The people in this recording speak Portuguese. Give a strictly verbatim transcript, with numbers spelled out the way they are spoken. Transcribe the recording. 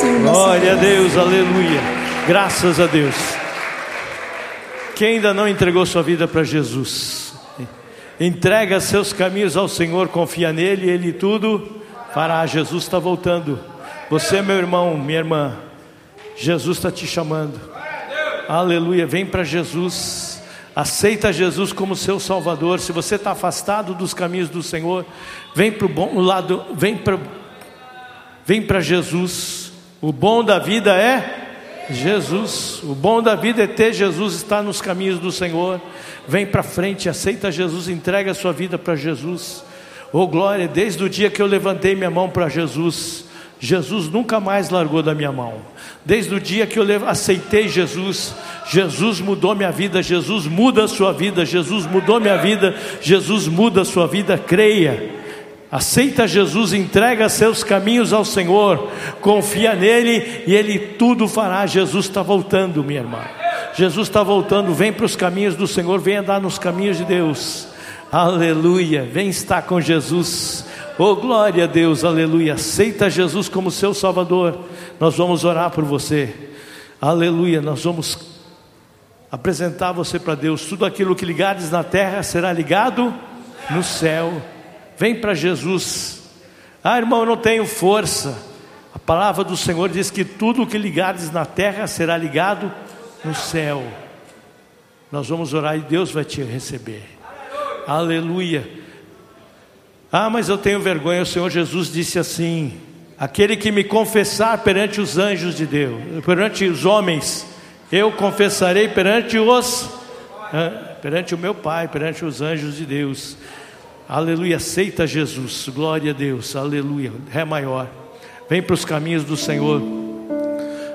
Senhor. Glória a Deus, aleluia. Graças a Deus. Quem ainda não entregou sua vida para Jesus, entrega seus caminhos ao Senhor, confia nele, ele tudo fará. Jesus está voltando. Você, meu irmão, minha irmã, Jesus está te chamando. Aleluia, vem para Jesus. Aceita Jesus como seu Salvador. Se você está afastado dos caminhos do Senhor, vem para o bom lado, vem para vem para Jesus. O bom da vida é Jesus. O bom da vida é ter Jesus, estar nos caminhos do Senhor. Vem para frente, aceita Jesus, entrega a sua vida para Jesus. Oh glória, desde o dia que eu levantei minha mão para Jesus, Jesus nunca mais largou da minha mão. Desde o dia que eu aceitei Jesus, Jesus mudou minha vida. Jesus muda a sua vida. Jesus mudou minha vida. Jesus muda a sua vida. Creia, aceita Jesus, entrega seus caminhos ao Senhor, confia nele e ele tudo fará. Jesus está voltando, minha irmã. Jesus está voltando. Vem para os caminhos do Senhor, vem andar nos caminhos de Deus. Aleluia, vem estar com Jesus. Oh glória a Deus, aleluia. Aceita Jesus como seu Salvador. Nós vamos orar por você. Aleluia, nós vamos apresentar você para Deus. Tudo aquilo que ligares na terra será ligado no céu. Vem para Jesus. Ah, irmão, eu não tenho força. A palavra do Senhor diz que tudo o que ligares na terra será ligado no céu. Nós vamos orar e Deus vai te receber. Aleluia. Ah, mas eu tenho vergonha. O Senhor Jesus disse assim: aquele que me confessar perante os anjos de Deus, perante os homens, eu confessarei perante os perante o meu Pai, perante os anjos de Deus. Aleluia, aceita Jesus, glória a Deus, aleluia. Ré maior, vem para os caminhos do Senhor.